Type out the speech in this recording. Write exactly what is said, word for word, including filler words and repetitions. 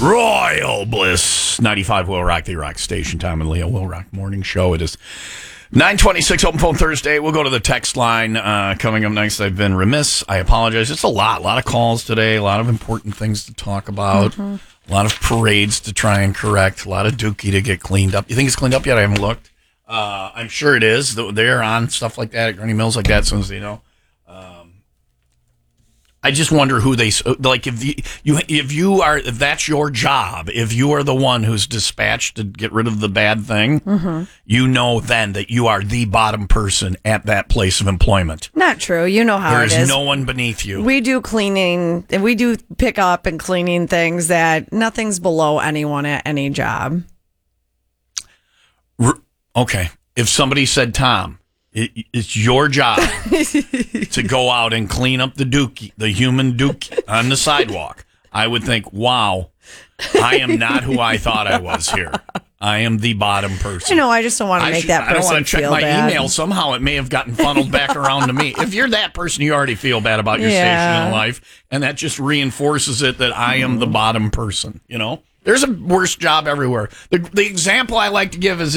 Royal Bliss, ninety-five Will Rock, the Rock Station. Tom and Leo, Will Rock Morning Show. It is nine twenty-six, Open Phone Thursday. We'll go to the text line uh, coming up next. I've been remiss. I apologize. It's a lot. A lot of calls today. A lot of important things to talk about. Mm-hmm. A lot of parades to try and correct. A lot of Dookie to get cleaned up. You think it's cleaned up yet? I haven't looked. Uh, I'm sure it is. They're on stuff like that at Gurney Mills like that as soon as they know. Um, I just wonder who they like. If you, you if you are if that's your job, if you are the one who's dispatched to get rid of the bad thing, mm-hmm. you know then that you are the bottom person at that place of employment. Not true. You know how there it is. is. No one beneath you. We do cleaning, and we do pick up and cleaning things that nothing's below anyone at any job. R- okay, if somebody said, Tom, It, it's your job to go out and clean up the dookie, the human dookie on the sidewalk, I would think, wow, I am not who I thought I was here. I am the bottom person. You know, I just don't want to I make should, that person feel bad. I don't want to check my bad. email. Somehow it may have gotten funneled back around to me. If you're that person, you already feel bad about your yeah. station in life, and that just reinforces it that I am the bottom person, you know? There's a worse job everywhere. The, the example I like to give is